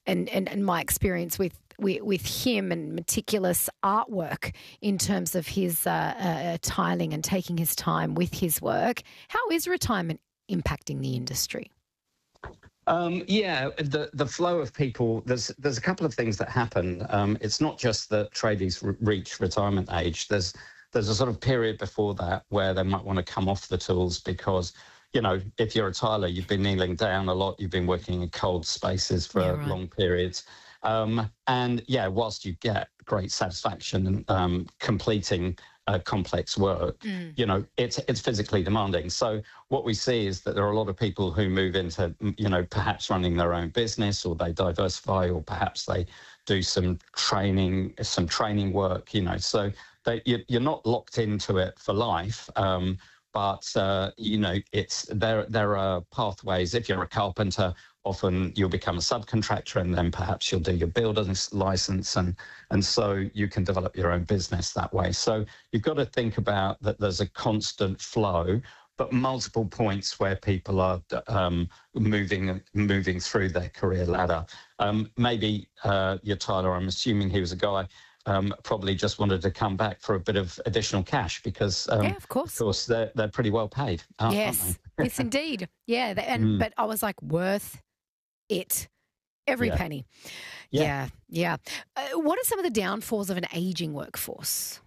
and my experience with him and meticulous artwork in terms of his tiling and taking his time with his work. How is retirement impacting the industry? Yeah, the flow of people, there's a couple of things that happen. It's not just that tradies reach retirement age. There's a sort of period before that where they might want to come off the tools because, you know, if you're a tiler, you've been kneeling down a lot, you've been working in cold spaces for long periods. And yeah, whilst you get great satisfaction completing complex work, you know, it's physically demanding. So what we see is that there are a lot of people who move into, you know, perhaps running their own business, or they diversify, or perhaps they do some training work, you know, so you're not locked into it for life. But you know, there are pathways. If you're a carpenter, often you'll become a subcontractor, and then perhaps you'll do your builder's license, and so you can develop your own business that way. So you've got to think about that. There's a constant flow, but multiple points where people are moving through their career ladder. Maybe your Tyler, I'm assuming he was a guy. Probably just wanted to come back for a bit of additional cash because, of course, they're pretty well paid, aren't yes, they? yes, indeed. Yeah, but I was like, worth it, every penny. Yeah. What are some of the downfalls of an aging workforce?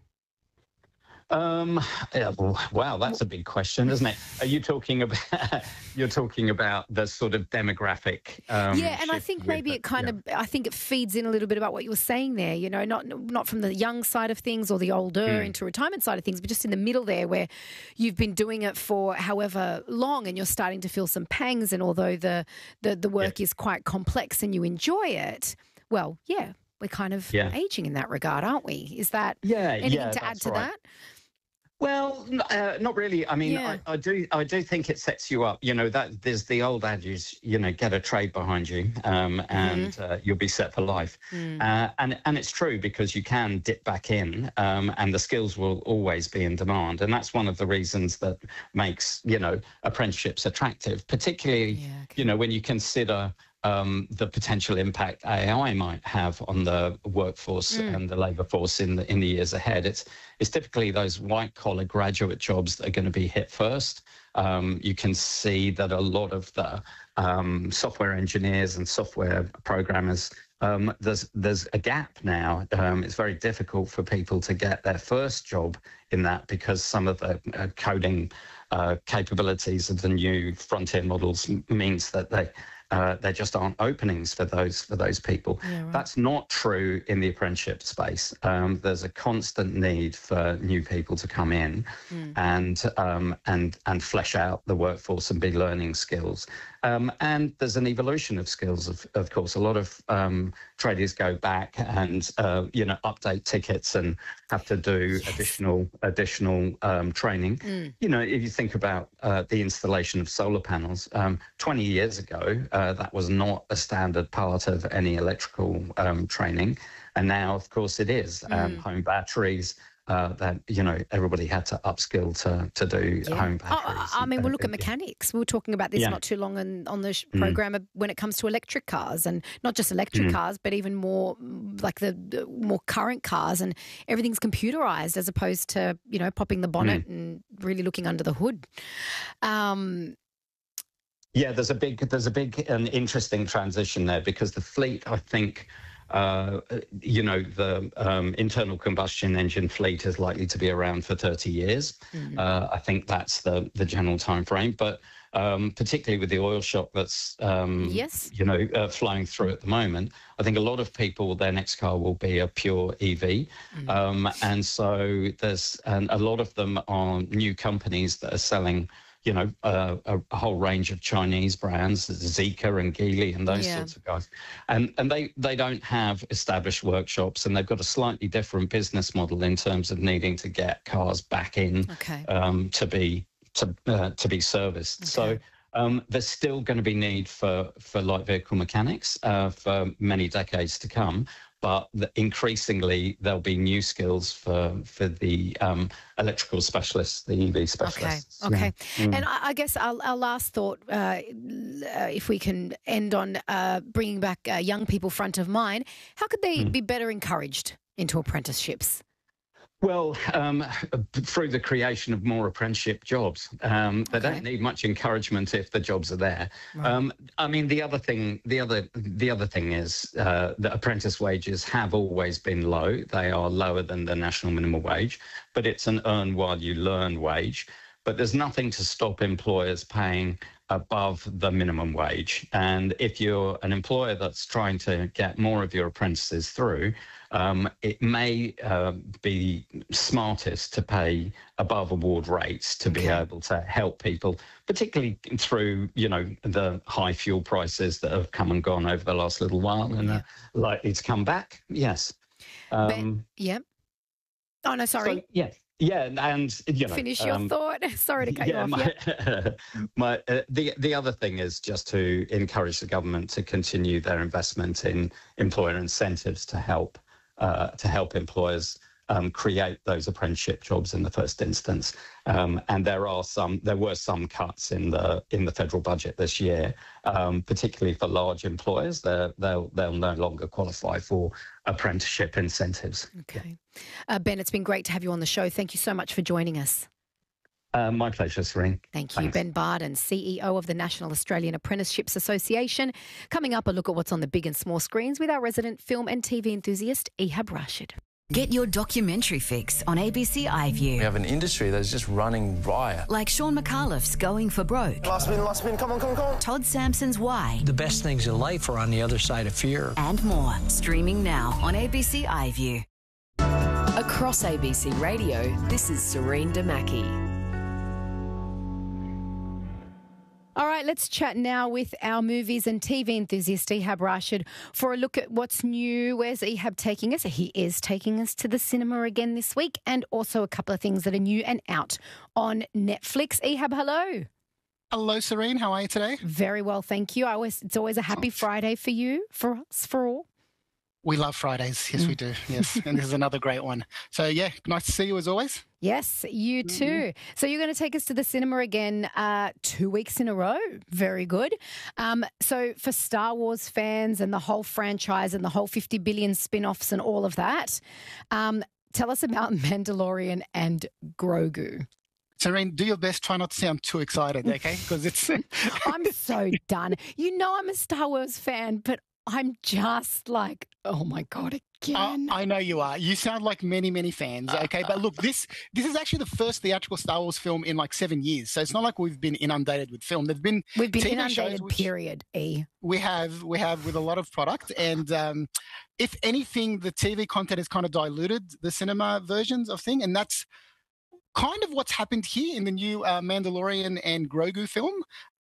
Yeah, wow, that's a big question, isn't it? Are you talking about you're talking about the sort of demographic? Yeah, and I think maybe it kind of I think it feeds in a little bit about what you were saying there. You know, not from the young side of things or the older into retirement side of things, but just in the middle there, where you've been doing it for however long, and you're starting to feel some pangs. And although the work is quite complex and you enjoy it, well, yeah, we're kind of aging in that regard, aren't we? Is that anything to add to that? Well, not really. I mean, I do think it sets you up. You know, that there's the old adage, you know, get a trade behind you, and you'll be set for life. And it's true, because you can dip back in, and the skills will always be in demand. And that's one of the reasons that makes, you know, apprenticeships attractive, particularly, you know, when you consider the potential impact AI might have on the workforce and the labour force in the years ahead. It's typically those white-collar graduate jobs that are going to be hit first. You can see that a lot of the software engineers and software programmers, there's a gap now. It's very difficult for people to get their first job in that, because some of the coding capabilities of the new frontier models means that there just aren't openings for those people. That's not true in the apprenticeship space. There's a constant need for new people to come in and flesh out the workforce and be learning skills. And there's an evolution of skills. Of course, a lot of tradies go back and you know, update tickets and have to do additional training. You know, if you think about the installation of solar panels, 20 years ago, that was not a standard part of any electrical training, and now, of course, it is. Home batteries. That, you know, everybody had to upskill to do home batteries. I mean, we'll look at mechanics. We were talking about this not too long on the program when it comes to electric cars, and not just electric cars, but even more like the more current cars, and everything's computerized as opposed to, you know, popping the bonnet and really looking under the hood. Yeah, there's a big and interesting transition there, because the fleet, I think, you know, the internal combustion engine fleet is likely to be around for 30 years. I think that's the general time frame. But particularly with the oil shock that's, you know, flowing through at the moment, I think a lot of people, their next car will be a pure EV. And so there's a lot of them are new companies that are selling, you know, a whole range of Chinese brands, Zeekr and Geely and those sorts of guys. And they don't have established workshops, and they've got a slightly different business model in terms of needing to get cars back in to be serviced. So there's still going to be need for light vehicle mechanics for many decades to come. but increasingly there'll be new skills for the electrical specialists, the EV specialists. Okay. And I guess our last thought, if we can end on bringing back young people front of mind, how could they be better encouraged into apprenticeships? Well, through the creation of more apprenticeship jobs. They don't need much encouragement if the jobs are there. Right. I mean, the other thing is that apprentice wages have always been low. They are lower than the national minimum wage, but it's an earn while you learn wage. But there's nothing to stop employers paying above the minimum wage. And if you're an employer that's trying to get more of your apprentices through, it may be smartest to pay above award rates to be able to help people, particularly through, the high fuel prices that have come and gone over the last little while and are likely to come back. Yes. Oh, no, sorry. So, yes. Yeah, and finish your thought. Sorry to cut you off. The other thing is just to encourage the government to continue their investment in employer incentives to help employers create those apprenticeship jobs in the first instance. And there were some cuts in the federal budget this year, particularly for large employers. They'll no longer qualify for apprenticeship incentives. Okay. Ben, it's been great to have you on the show. Thank you so much for joining us. My pleasure, Serene. Thank you. Thanks. Ben Barden, CEO of the National Australian Apprenticeships Association. Coming up, a look at what's on the big and small screens with our resident film and TV enthusiast, Ehab Rashid. Get your documentary fix on ABC iView. We have an industry that's just running riot. Like Sean McAuliffe's Going for Broke. Last spin, come on. Todd Sampson's Why. The best things in life are on the other side of fear. And more. Streaming now on ABC iView. Across ABC Radio, this is Serene Damaki. All right, let's chat now with our movies and TV enthusiast, Ehab Rashid, for a look at what's new. Where's Ehab taking us? He is taking us to the cinema again this week, and also a couple of things that are new and out on Netflix. Ehab, hello. Hello, Serene. How are you today? Very well, thank you. It's always a happy Friday for you, for us, for all. We love Fridays. Yes, we do. Yes. And this is another great one. So, yeah, nice to see you as always. Yes, you too. So you're going to take us to the cinema again 2 weeks in a row. Very good. So for Star Wars fans and the whole franchise and the whole 50 billion spin-offs and all of that, tell us about Mandalorian and Grogu. Serene, do your best. Try not to sound too excited, okay? Because it's... I'm so done. You know I'm a Star Wars fan, but I'm just like, oh my God, again. I know you are. You sound like many, many fans, okay? But look, this is actually the first theatrical Star Wars film in like 7 years. So it's not like we've been inundated with film. We've been inundated, period, E. We have with a lot of product. And if anything, the TV content has kind of diluted the cinema versions of things. And that's kind of what's happened here in the new Mandalorian and Grogu film,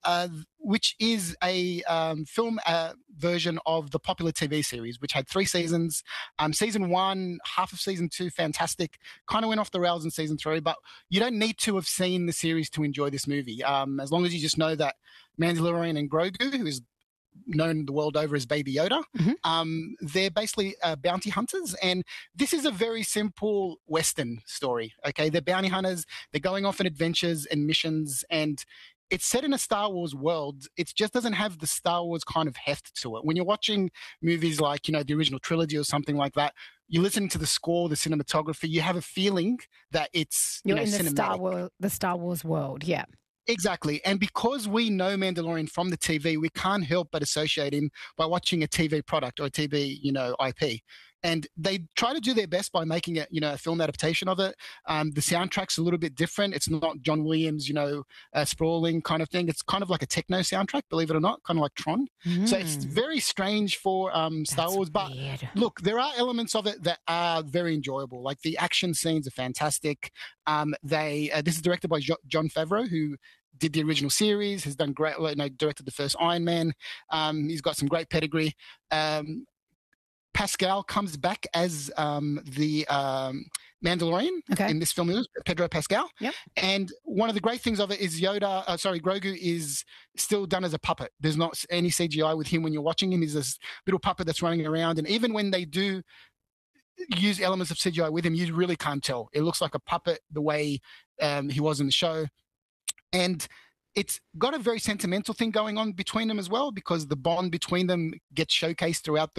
which is a film version of the popular TV series, which had 3 seasons. Season 1, half of season 2, fantastic. Kind of went off the rails in season 3, but you don't need to have seen the series to enjoy this movie. As long as you just know that Mandalorian and Grogu, who is known the world over as Baby Yoda. They're basically bounty hunters, and this is a very simple Western story, okay? They're bounty hunters, they're going off on adventures and missions, and it's set in a Star Wars world. It just doesn't have the Star Wars kind of heft to it. When you're watching movies like, the original trilogy or something like that, you listen to the score, the cinematography, you have a feeling that it's you're in cinematic. the Star Wars world, yeah. Exactly. And because we know Mandalorian from the TV, we can't help but associate him by watching a TV product or a TV, IP. And they try to do their best by making it, a film adaptation of it. The soundtrack's a little bit different. It's not John Williams, sprawling kind of thing. It's kind of like a techno soundtrack, believe it or not, kind of like Tron. So it's very strange for Star Wars. But look, there are elements of it that are very enjoyable. Like the action scenes are fantastic. This is directed by Jon Favreau, who did the original series, has done great, directed the first Iron Man. He's got some great pedigree. Pascal comes back as the Mandalorian in this film, Pedro Pascal. Yep. And one of the great things of it is Grogu is still done as a puppet. There's not any CGI with him when you're watching him. He's this little puppet that's running around. And even when they do use elements of CGI with him, you really can't tell. It looks like a puppet the way he was in the show. And it's got a very sentimental thing going on between them as well, because the bond between them gets showcased throughout